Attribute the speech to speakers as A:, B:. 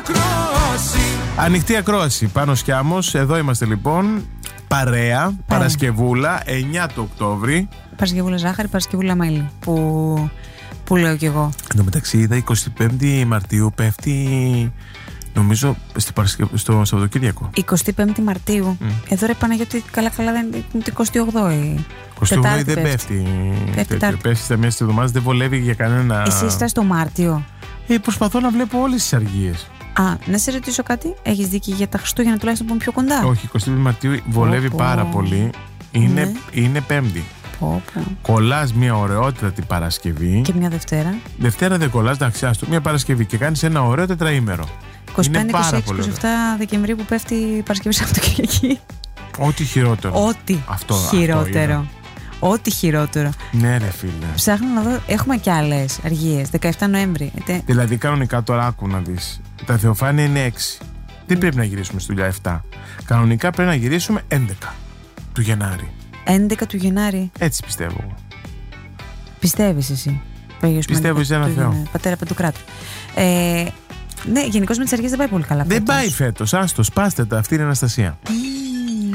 A: ακρόαση.
B: Ανοιχτή ακρόαση. Πάνω Σκιάμος. Εδώ είμαστε λοιπόν. Παρέα. Παρασκευούλα 9 του Οκτώβρη.
C: Παρασκευούλα ζάχαρη, Παρασκευούλα μέλι. Που λέω κι εγώ.
B: Εν τω μεταξύ είδα 25η Μαρτίου πέφτει, νομίζω, στο Σαββατοκύριακο.
C: 25η Μαρτίου. Εδώ ρε Παναγιώτη, καλά δεν είναι το 28η.
B: 28η δεν πέφτει. Πέφτει στα μέσα της εβδομάδας, δεν βολεύει για κανένα.
C: Εσύ είσαι στο Μάρτιο.
B: Προσπαθώ να βλέπω όλες τις αργίες.
C: Να σε ρωτήσω κάτι. Έχεις δίκιο για τα Χριστούγεννα τουλάχιστον που είναι πιο κοντά?
B: Όχι, 25η Μαρτίου βολεύει πάρα πολύ. Είναι Πέμπτη. Κολλάς μια ωραιότητα την Παρασκευή.
C: Και μια Δευτέρα.
B: Δευτέρα δεν κολλάς, εντάξει, άστο. Μια Παρασκευή και κάνεις ένα ωραίο τετραήμερο.
C: 25, 26, 27 Δεκεμβρίου που πέφτει η Παρασκευή Σαββατοκύριακη.
B: Ό,τι χειρότερο.
C: Ό,τι χειρότερο.
B: Ναι, ρε φίλε.
C: Ψάχνω να δω, έχουμε κι άλλες αργίες. 17 Νοέμβρη.
B: Δηλαδή, κανονικά τώρα άκου να δεις. Τα Θεοφάνεια είναι 6. Δεν πρέπει να γυρίσουμε στη δουλειά 7. Κανονικά πρέπει να γυρίσουμε 11 του Γενάρη.
C: 11 του Γενάρη.
B: Έτσι πιστεύω.
C: Πιστεύεις εσύ?
B: Πιστεύω σε ένα Θεό.
C: Πατέρα Παντοκράτου. Ναι, γενικώς με τις αργίες δεν πάει πολύ καλά.
B: Δεν πάει φέτος. Άστο, σπάστε τα. Αυτή είναι η Αναστασία.